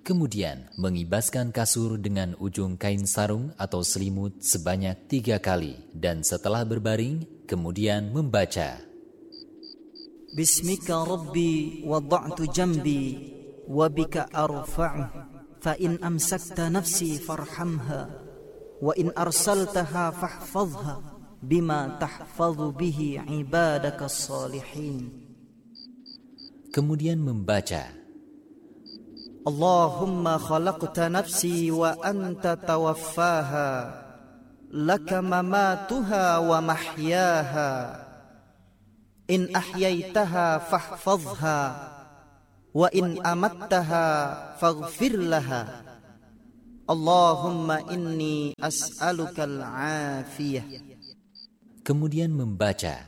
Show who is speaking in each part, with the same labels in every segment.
Speaker 1: Kemudian mengibaskan kasur dengan ujung kain sarung atau selimut sebanyak 3 kali. Dan setelah berbaring, kemudian membaca.
Speaker 2: Bismika Rabbi wada'tu jambi wabika arfa'u fa in amsakta nafsi farhamha wa in arsaltaha fahfazha bima tahfazu bihi ibadaka salihin.
Speaker 1: Kemudian membaca.
Speaker 2: Allahumma khalaqta nafsi wa anta tawaffaha laka mamatuha wa mahyaha in ahyaitaha fahfazha wa in amattaha faghfir laha Allahumma inni as'aluka al-afiyah.
Speaker 1: Kemudian membaca.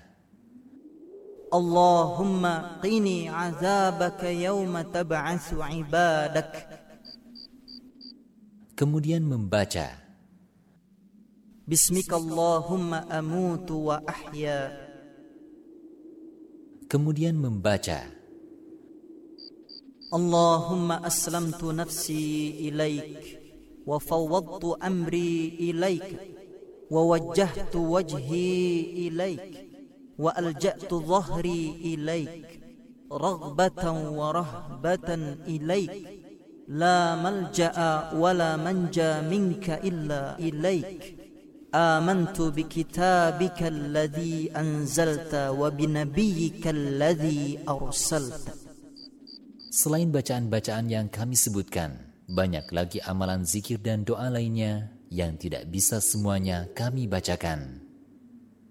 Speaker 2: Allahumma qini azabaka yawma tab'atsu ibadak.
Speaker 1: Kemudian membaca.
Speaker 2: Bismika Allahumma amutu wa ahya.
Speaker 1: Kemudian membaca.
Speaker 2: Allahumma aslamtu nafsi ilaik wa fawwadtu amri ilaik wa wajjahtu wajhi ilaik wa alja'tu dhahri ilaik raghbatan wa rahbatan ilaik la malja'a wa la manja minka illa ilaik amantu bi kitabika alladhi anzalta wa bi nabiyyika alladhi arsalta.
Speaker 1: Selain bacaan-bacaan yang kami sebutkan, banyak lagi amalan zikir dan doa lainnya yang tidak bisa semuanya kami bacakan.